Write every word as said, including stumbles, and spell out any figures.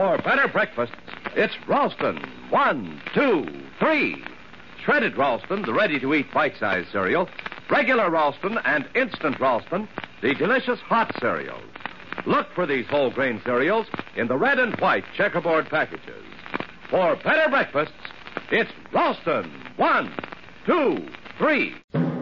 For better breakfasts, it's Ralston. One, two, three. Shredded Ralston, the ready-to-eat bite-sized cereal. Regular Ralston and instant Ralston, the delicious hot cereal. Look for these whole grain cereals in the red and white checkerboard packages. For better breakfasts, it's Ralston. One, two, three.